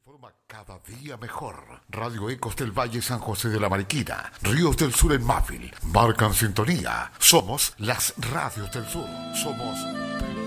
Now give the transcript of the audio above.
informa cada día mejor. Radio Ecos del Valle San José de la Mariquina, Ríos del Sur en Mafil, marcan sintonía. Somos las radios del sur. Somos